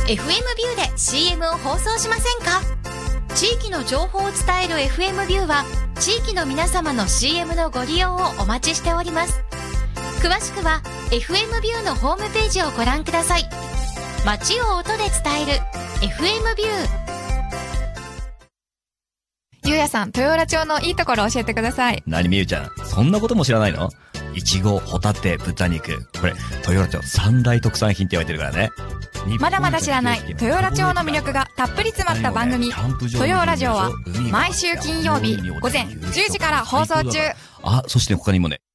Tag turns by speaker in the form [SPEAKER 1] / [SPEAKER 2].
[SPEAKER 1] FM ビューで CM を放送しませんか？地域の情報を伝える FM ビューは地域の皆様の CM のご利用をお待ちしております。詳しくは FM ビューのホームページをご覧ください。街を音で伝える FM ビュー。
[SPEAKER 2] ゆうやさん、豊浦町のいいところ教えてください。
[SPEAKER 3] 何みゆちゃん、そんなことも知らないの？いちご、ホタテ、豚肉。これ、豊浦町三大特産品って言われてるからね。
[SPEAKER 2] まだまだ知らない豊浦町の魅力がたっぷり詰まった番組、豊浦城は毎週金曜日午前10時から放送中。
[SPEAKER 3] あ、そして他にもね。